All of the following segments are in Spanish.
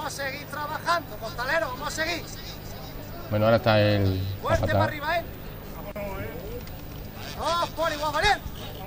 a seguir trabajando, costalero, vamos a seguir. Bueno, ahora está el... Fuerte para arriba, Dos por igual, valiente.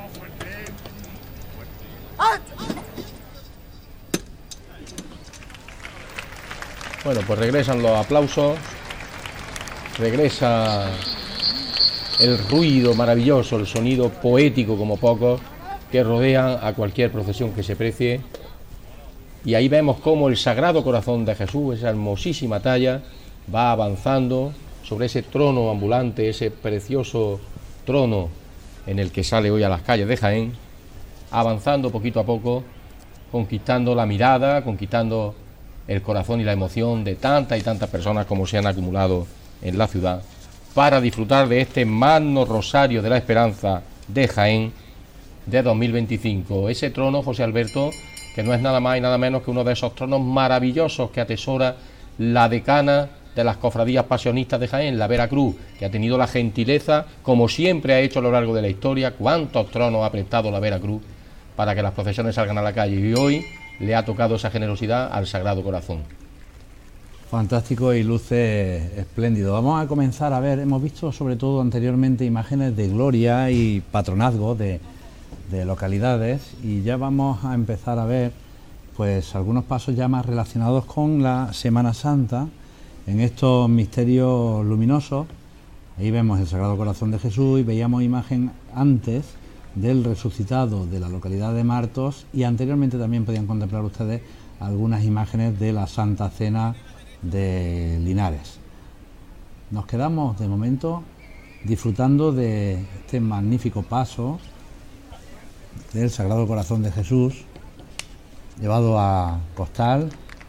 Bueno, pues regresan los aplausos, regresa el ruido maravilloso, el sonido poético como pocos que rodean a cualquier procesión que se precie. Y ahí vemos cómo el Sagrado Corazón de Jesús, esa hermosísima talla, va avanzando sobre ese trono ambulante, ese precioso trono en el que sale hoy a las calles de Jaén, avanzando poquito a poco, conquistando la mirada, conquistando el corazón y la emoción de tantas y tantas personas como se han acumulado en la ciudad para disfrutar de este magno rosario de la esperanza de Jaén de 2025. Ese trono, José Alberto, que no es nada más y nada menos que uno de esos tronos maravillosos que atesora la decana de las cofradías pasionistas de Jaén, la Vera Cruz, que ha tenido la gentileza, como siempre ha hecho a lo largo de la historia. Cuántos tronos ha prestado la Vera Cruz para que las procesiones salgan a la calle, y hoy le ha tocado esa generosidad al Sagrado Corazón. Fantástico y luce espléndido. Vamos a comenzar a ver, hemos visto sobre todo anteriormente imágenes de gloria y patronazgo de localidades, y ya vamos a empezar a ver pues algunos pasos ya más relacionados con la Semana Santa en estos misterios luminosos. Ahí vemos el Sagrado Corazón de Jesús y veíamos imagen antes del resucitado de la localidad de Martos, y anteriormente también podían contemplar ustedes algunas imágenes de la Santa Cena de Linares. Nos quedamos de momento disfrutando de este magnífico paso del Sagrado Corazón de Jesús llevado a costal.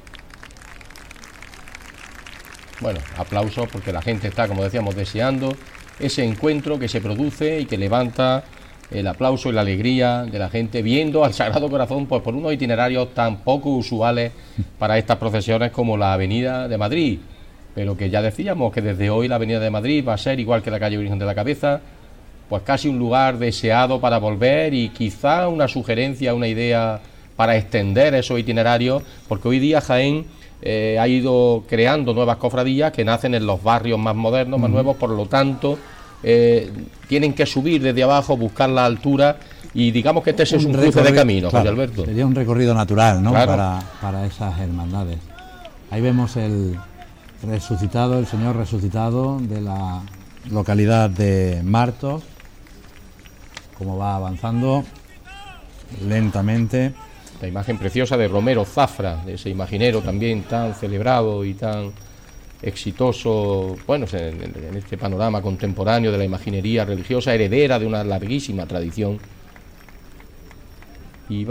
Bueno, aplausos porque la gente está, como decíamos, deseando ese encuentro que se produce y que levanta el aplauso y la alegría de la gente viendo al Sagrado Corazón, pues por unos itinerarios tan poco usuales para estas procesiones como la Avenida de Madrid, pero que ya decíamos que desde hoy la Avenida de Madrid va a ser, igual que la calle Virgen de la Cabeza, pues casi un lugar deseado para volver, y quizá una sugerencia, una idea para extender esos itinerarios, porque hoy día Jaén ha ido creando nuevas cofradías que nacen en los barrios más modernos, más nuevos, por lo tanto tienen que subir desde abajo, buscar la altura, y digamos que este es un cruce de camino, claro, José Alberto. Sería un recorrido natural, ¿no? Claro. Para esas hermandades. Ahí vemos el resucitado, el Señor resucitado de la localidad de Martos, cómo va avanzando lentamente. La imagen preciosa de Romero Zafra, de ese imaginero también tan celebrado y tan exitoso, bueno, en este panorama contemporáneo de la imaginería religiosa, heredera de una larguísima tradición